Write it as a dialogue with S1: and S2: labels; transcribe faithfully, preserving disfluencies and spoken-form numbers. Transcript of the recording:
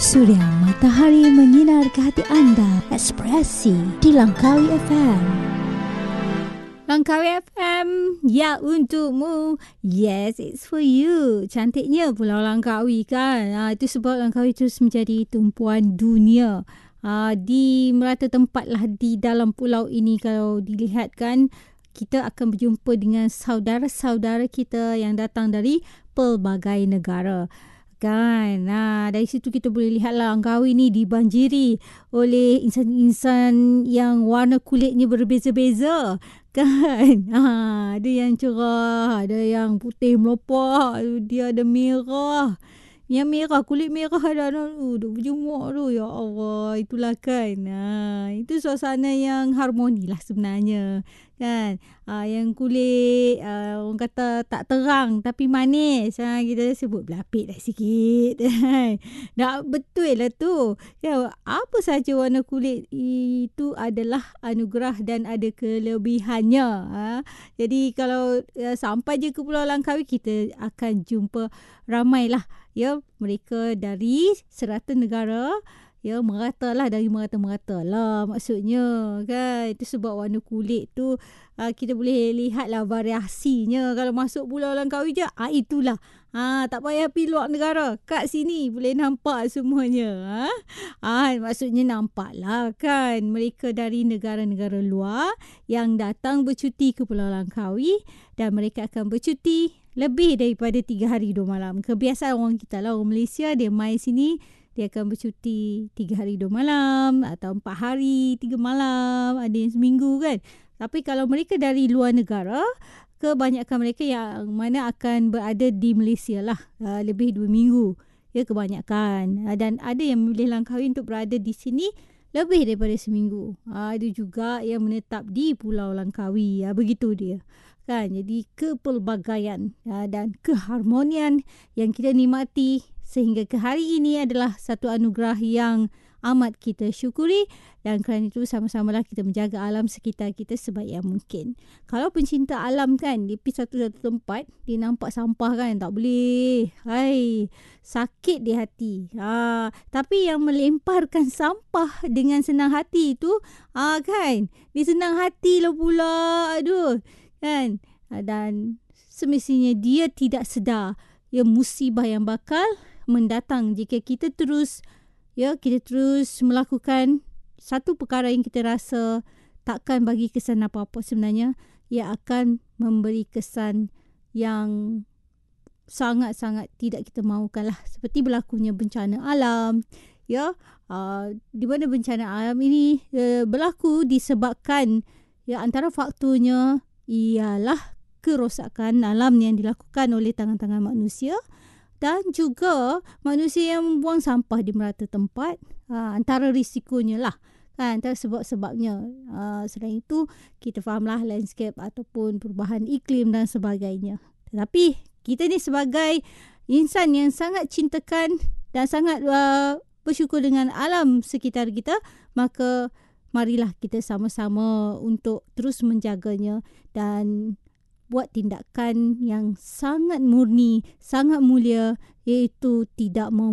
S1: Surya matahari menyinar ke hati anda. Ekspresi di Langkawi F M. Langkawi F M, ya untukmu. Yes, it's for you. Cantiknya Pulau Langkawi kan. Ha, itu sebab Langkawi terus menjadi tumpuan dunia. Ha, di merata tempat lah di dalam pulau ini kalau dilihat kan, kita akan berjumpa dengan saudara-saudara kita yang datang dari pelbagai negara. Kan, nah, dari situ kita boleh lihat lah Langkawi ni dibanjiri oleh insan-insan yang warna kulitnya berbeza-beza. Kan, ha, ada yang cerah, ada yang putih melopak, dia ada merah. Yang merah, kulit merah ada, uh, duk berjemuk tu, ya Allah, itulah kan. Ha, itu suasana yang harmoni lah sebenarnya. Kan, ha, yang kulit, uh, orang kata tak terang tapi manis. Ha, kita sebut berlapik dah sikit. Dah betul lah tu. Ya, apa saja warna kulit itu adalah anugerah dan ada kelebihannya. Ha, jadi kalau uh, sampai je ke Pulau Langkawi, kita akan jumpa ramailah ya mereka dari serata negara, ya merata lah, dari merata-merata lah maksudnya kan. Itu sebab warna kulit tu uh, kita boleh lihat lah variasinya. Kalau masuk Pulau Langkawi je, ah itulah. Ha, tak payah pergi luar negara, kat sini boleh nampak semuanya. Ha? Ah, maksudnya nampak lah kan mereka dari negara-negara luar yang datang bercuti ke Pulau Langkawi, dan mereka akan bercuti lebih daripada tiga hari dua malam. Kebiasaan orang kita lah, orang Malaysia, dia mai sini, dia akan bercuti tiga hari dua malam atau empat hari tiga malam, ada yang seminggu kan. Tapi kalau mereka dari luar negara, kebanyakan mereka yang mana akan berada di Malaysia lah uh, lebih dua minggu. Ya, kebanyakan. Uh, dan ada yang memilih Langkawi untuk berada di sini lebih daripada seminggu. Uh, ada juga yang menetap di Pulau Langkawi. Uh, begitu dia. Kan, jadi kepelbagaian uh, dan keharmonian yang kita nikmati sehingga ke hari ini adalah satu anugerah yang amat kita syukuri, dan kerana itu sama-samalah kita menjaga alam sekitar kita sebaik yang mungkin. Kalau pencinta alam kan, dia pergi satu-satu tempat, dia nampak sampah kan, tak boleh. Hai, sakit di hati. Ha, tapi yang melemparkan sampah dengan senang hati itu, ha, kan, dia senang hati lah pula. Aduh, kan. Dan semestinya dia tidak sedar ya musibah yang bakal mendatang jika kita terus ya kita terus melakukan satu perkara yang kita rasa takkan bagi kesan apa-apa. Sebenarnya ia akan memberi kesan yang sangat-sangat tidak kita mahukan lah, seperti berlakunya bencana alam. Ya, uh, di mana bencana alam ini uh, berlaku disebabkan ya antara faktornya ialah kerosakan alam yang dilakukan oleh tangan-tangan manusia, dan juga manusia yang membuang sampah di merata tempat. Ha, antara risikonya lah kan, antara sebab-sebabnya. Ha, selain itu kita fahamlah landscape ataupun perubahan iklim dan sebagainya. Tetapi kita ni sebagai insan yang sangat cintakan dan sangat uh, bersyukur dengan alam sekitar kita, maka marilah kita sama-sama untuk terus menjaganya dan buat tindakan yang sangat murni, sangat mulia, iaitu tidak mem